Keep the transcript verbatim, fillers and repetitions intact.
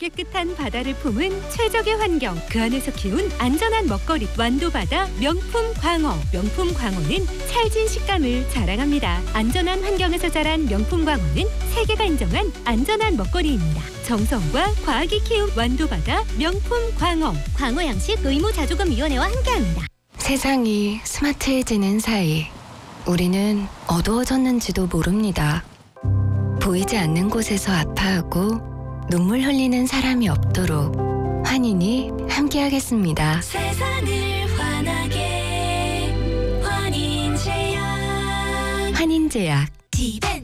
깨끗한 바다를 품은 최적의 환경, 그 안에서 키운 안전한 먹거리. 완도바다 명품 광어. 명품 광어는 찰진 식감을 자랑합니다. 안전한 환경에서 자란 명품 광어는 세계가 인정한 안전한 먹거리입니다. 정성과 과학이 키운 완도바다 명품 광어. 광어 양식 의무자조금위원회와 함께합니다. 세상이 스마트해지는 사이 우리는 어두워졌는지도 모릅니다. 보이지 않는 곳에서 아파하고 눈물 흘리는 사람이 없도록 환인이 함께하겠습니다. 세상을 환하게 환인제약. 환인제약. 디벤